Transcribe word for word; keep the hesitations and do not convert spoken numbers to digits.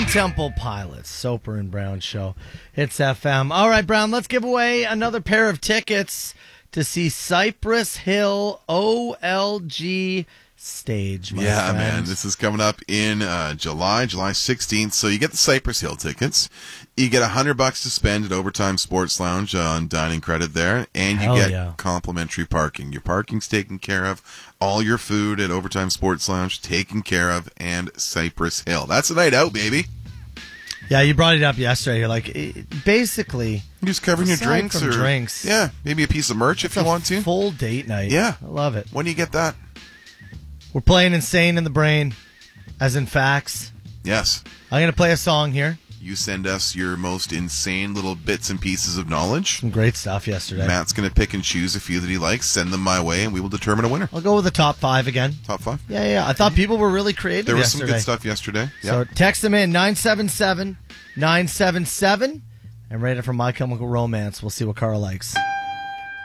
Stone Temple Pilots, Soper and Brown Show. It's F M. All right, Brown, let's give away another pair of tickets to see Cypress Hill O L G stage. My yeah, friend. man. This is coming up in uh, July, July sixteenth. So you get the Cypress Hill tickets. You get a hundred bucks to spend at Overtime Sports Lounge on dining credit there, and you Hell get yeah. complimentary parking. Your parking's taken care of. All your food at Overtime Sports Lounge taken care of, and Cypress Hill. That's a night out, baby. Yeah, you brought it up yesterday. You're like, it, basically, You're just covering your aside drinks from or drinks, yeah, maybe a piece of merch if it's you a want to. full date night. Yeah, I love it. When do you get that? We're playing Insane in the Brain, as in facts. Yes. I'm going to play a song here. You send us your most insane little bits and pieces of knowledge. Some great stuff yesterday. Matt's going to pick and choose a few that he likes, send them my way, and we will determine a winner. I'll go with the top five again. Top five? Yeah, yeah. I thought people were really creative There was yesterday. some good stuff yesterday. So Yeah. text them in, nine seven seven, nine seven seven, and rate it for My Chemical Romance. We'll see what Carl likes.